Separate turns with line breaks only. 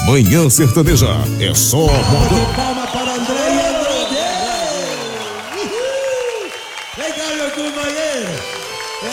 Manhã Sertaneja é só moda.
Palma para André e Andrade. Vem cá, meu companheiro.